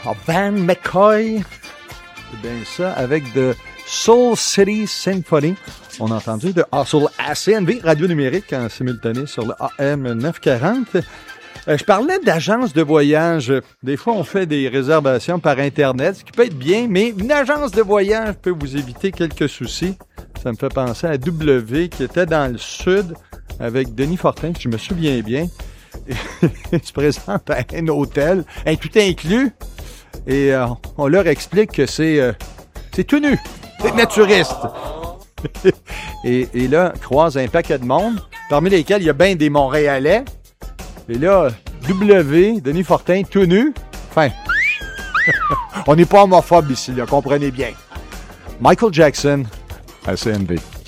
Van McCoy. C'est bien ça, avec de Soul City Symphony. On a entendu de sur ACNV, Radio Numérique, en simultané sur le AM 940. Je parlais d'agence de voyage. Des fois, on fait des réservations par Internet, ce qui peut être bien, mais une agence de voyage peut vous éviter quelques soucis. Ça me fait penser à W, qui était dans le sud, avec Denis Fortin, si je me souviens bien. Il se présente à un hôtel, un tout inclus, et on leur explique que c'est tout nu, c'est naturiste. et là, croise un paquet de monde, parmi lesquels il y a bien des Montréalais. Et là, W, Denis Fortin, tout nu. Enfin, on n'est pas homophobe ici, là, comprenez bien. Michael Jackson, à CNV.